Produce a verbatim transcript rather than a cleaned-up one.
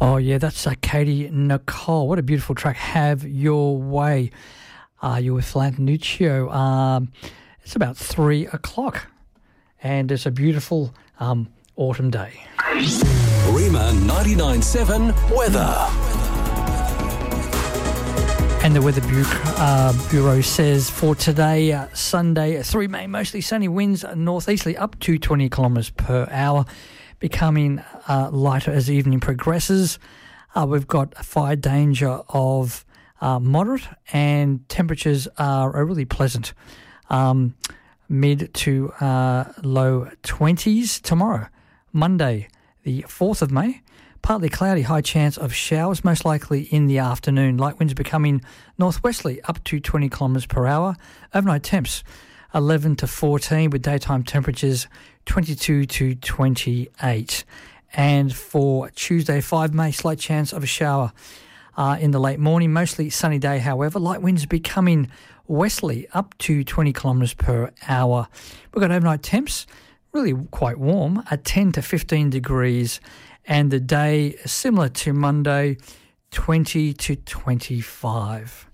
Oh, yeah, that's uh, Katie Nicole. What a beautiful track. Have Your Way. Uh, you're with Lantanuccio. Um, it's about three o'clock, and it's a beautiful um, autumn day. Rima ninety-nine point seven weather. And the Weather Bureau, uh, Bureau says for today, uh, Sunday, three May, mostly sunny winds northeasterly up to twenty kilometres per hour, becoming uh, lighter as the evening progresses. Uh, we've got fire danger of uh, moderate, and temperatures are, are really pleasant, um, mid to uh, low twenties tomorrow, Monday, the fourth of May. Partly cloudy, high chance of showers, most likely in the afternoon. Light winds becoming northwesterly up to twenty kilometres per hour. Overnight temps eleven to fourteen, with daytime temperatures twenty-two to twenty-eight. And for Tuesday, five May, slight chance of a shower uh, in the late morning. Mostly sunny day, however. Light winds becoming westerly up to twenty kilometres per hour. We've got overnight temps really quite warm at ten to fifteen degrees. And the day, similar to Monday, twenty to twenty-five.